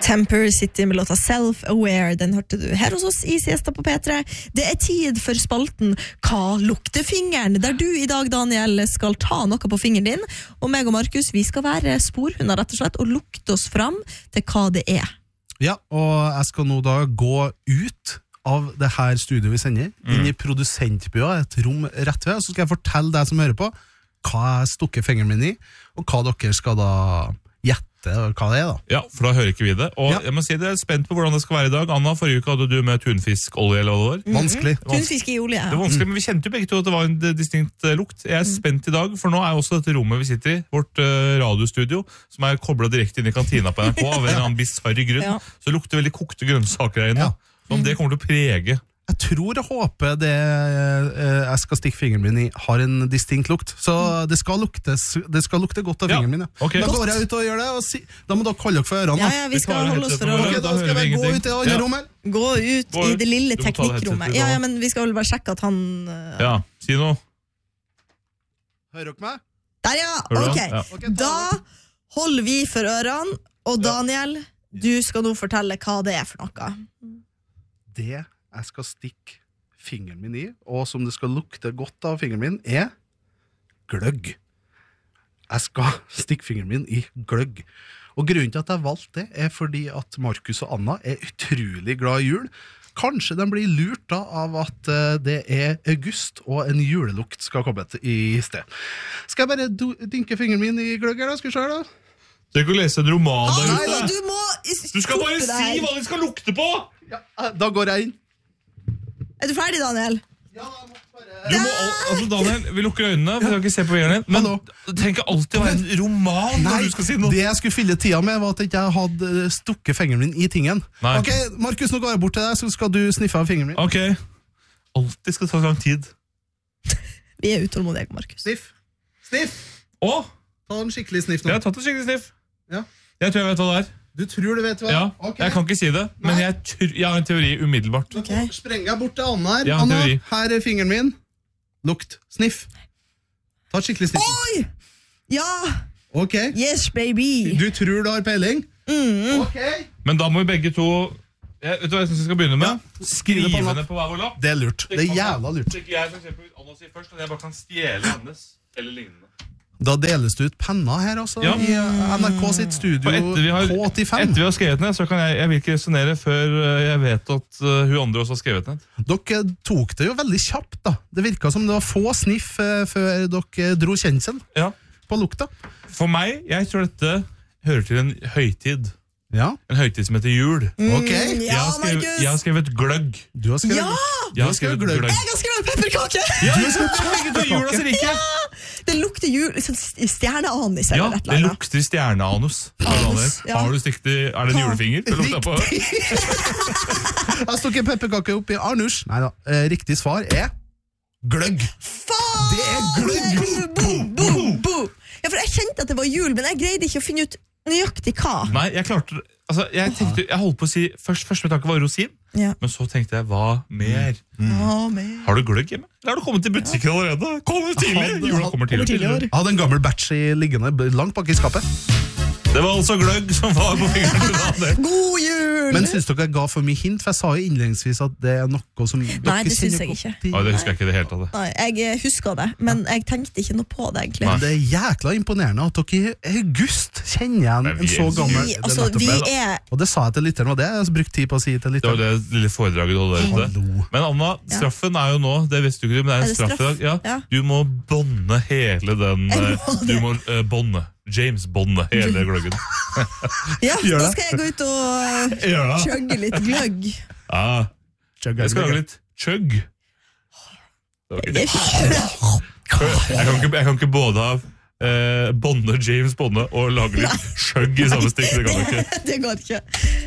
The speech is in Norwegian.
Temper City med låta Self-Aware, den hørte du her hos oss i Siesta på P3. Det tid for spalten Hva lukter fingeren? Der du i dag, Daniel, skal ta noe på fingeren din, og meg og Markus, vi skal være sporhunder rett og slett, og lukte oss fram til hva det Ja, og jeg skal nå da gå ut av det her studioet vi sender, inn i produsentbua, et rom rett ved, og så skal jeg fortelle deg som hører på, hva jeg stukker fingeren min i, og hva dere skal da gjette hva det da. Ja, for da hører ikke vi det. Og jeg må si det, jeg spent på hvordan det skal være i dag. Anna, forrige uke hadde du med tunfiskolje eller hva det var. Vanskelig. Tunfisk i olje. Det var vanskelig, men vi kjente jo begge to at det var en distinkt lukt. Jeg spent i dag, for nå også dette rommet vi sitter i, vårt radiostudio, som koblet direkte inn i kantina på NRK av en eller annen bizarre grunn. Så det lukter veldig kokte grønnsaker her inne. Så om det kommer til å prege. Jeg tror og håper det jeg skal stikke fingeren min i har en distinkt lukt. Så det skal lukte godt av fingeren min. Okay. Da går jeg ut og gjør det, og da må dere holde dere for ørene. Ja, vi skal holde oss for ørene. Da skal jeg gå ut i andre rommet. Gå ut i det lille teknikkrommet. Ja, men vi skal vel bare sjekke at han... Ja, si noe. Hører dere meg? Der ok. Da holder vi for ørene, og Daniel, du skal nå fortelle hva det for noe. Det jeg skal stikke fingeren min i, og som det skal lukte godt av fingeren min, gløgg. Jeg skal stikke fingeren min i gløgg. Og grunnen til at jeg valgte det, fordi at Markus og Anna utrolig glad i jul. Kanskje de blir lurt da av at det august, og en julelukt skal komme i sted. Skal jeg bare dynke fingeren min i gløgg her da? Skal vi se her da? Du kan lese en roman der ute. Du skal bare si hva de skal lukte på! Ja, da går jeg inn. Du ferdig, Daniel? Ja, jeg må bare... Daniel, vi lukker øynene, for jeg kan ikke se på fingeren din. Men det trenger ikke alltid være en roman når du skal si noe. Det jeg skulle fylle tida med var at jeg ikke hadde stukket fingeren min i tingen. Ok, Markus, nå går jeg bort til deg, så skal du sniffe av fingeren min. Ok, alltid skal ta lang tid. Vi utålmodige, Markus. Sniff! Ta en skikkelig sniff nå. Jeg har tatt en skikkelig sniff. Ja. Jeg tror jeg vet hva det Du tror du vet hva? Ja, jeg kan ikke si det, men jeg har en teori umiddelbart. Nå sprenger jeg bort til Anna her. Ja, Anna, her fingeren min. Lukt. Sniff. Ta et skikkelig sniff. Oi! Ja! Ok. Yes, baby. Du tror du har peiling? Ok. Men da må vi begge to... Vet du hva jeg synes vi skal begynne med? Skrive ned på hver vår lapp. Det lurt. Det jævla lurt. Så ikke jeg for eksempel Anna sier først, og jeg bare kan stjele hennes, eller lignende. Da deles det ut penner her altså, i NRK sitt studio K85. Etter vi har skrevet ned, så kan jeg vil ikke resonere før jeg vet at hun andre også har skrevet ned. Dere tok det jo veldig kjapt da. Det virket som det var få sniff før dere dro kjensel på lukta. For meg, jeg tror dette hører til en høytid. Ja. En høytid som heter jul. Ok. Jeg har skrevet gløgg. Du har skrevet Jeg har skrevet gløgg. Jeg har skrevet pepperkake. Ja, du har skrevet pepperkake. Ja, det lukter jul, stjerneanis eller et eller annet. Det lukter stjerneanus. Har du stikket i, det en julefinger? Riktig. Jeg stukket pepperkake opp i Arnus. Neida, riktig svar gløgg. Faen! Det gløgg. Ja, for jeg kjente at det var jul, men jeg greide ikke å finne ut nøyaktig hva. Nei, jeg klarte jeg holdt på å si første tanke var rosin, men så tenkte jeg, hva mer? Har du gløgg hjemme? Eller har du kommet til butikken allerede? Kom tidlig! Jula kommer tidlig. Jeg hadde en gammel batch liggende langt bak i skapet. Det var altså gløgg som var på fingeren til Daniel. God jul! Men synes dere jeg ga for mye hint? For jeg sa jo innledningsvis at det noe som Nei, det synes jeg ikke. Det husker jeg ikke det helt av det. Nei, jeg husker det, men jeg tenkte ikke noe på det egentlig. Men det jækla imponerende at dere i august kjenner igjen en så gammel... Og det sa jeg til lytteren, og det jeg brukte tid på å si til lytteren. Det var det lille foredraget du holdt der ute. Men Anna, straffen jo nå, det visste du ikke, men det en straff i dag. Ja, du må bonde hele den... Du må bonde. James Bonde, hele gløggen. Ja, da skal jeg gå ut og chugge litt gløgg. Ja, jeg skal lage litt chugg. Jeg kan ikke både ha Bonde, James Bonde og lage litt chugg i samme stikk. Det kan du ikke. Det går ikke.